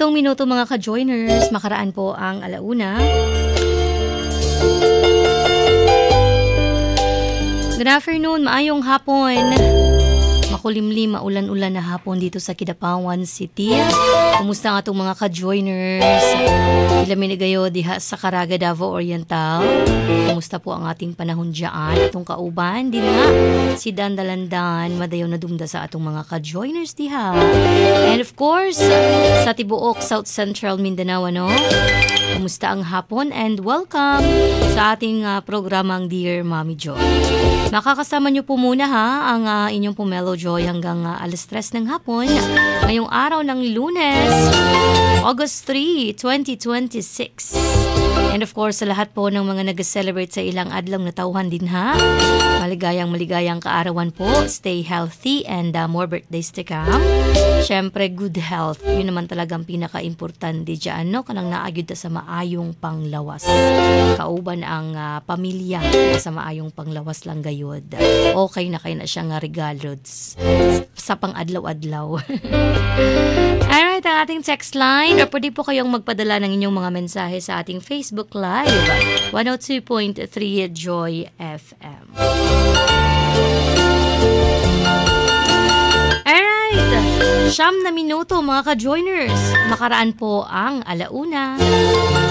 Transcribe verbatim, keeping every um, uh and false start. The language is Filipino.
Pitong minuto mga ka-joiners, makaraan po ang alauna. Good afternoon, maayong hapon. Makulimlim, maulan-ulan na hapon dito sa Kidapawan City. Kumusta nga itong mga ka-joiners? Ilamin gayo diha sa Caraga, Davao Oriental. Kumusta po ang ating panahon dyan? Itong kauban, din nga si Dandalandan, madayaw na dumda sa atong mga ka-joiners diha. And of course, sa Tibuok, South Central Mindanao, ano? Kumusta ang hapon and welcome sa ating uh, programang Dear Mommy Joy. Makakasama nyo po muna ha ang uh, inyong Pomelo Joy hanggang uh, alas tres ng hapon ngayong araw ng Lunes, August third, twenty twenty-six. And of course, sa lahat po ng mga nag-celebrate sa ilang adlaw na tauhan din ha. Maligayang maligayang kaarawan po. Stay healthy and uh, more birthdays to come. Siyempre, good health. Yun naman talagang pinaka-importante dyan, no? Kanang naagyod sa maayong panglawas. Kauban ang uh, pamilya sa maayong panglawas lang gayod. Okay na kayo na siya nga regalo sa pang-adlaw-adlaw. Alright, ang ating text line. Or pwede po kayong magpadala ng inyong mga mensahe sa ating Facebook Live. one oh two point three Joy F M. Alright, siyam na minuto mga ka-joiners. Makaraan po ang alauna.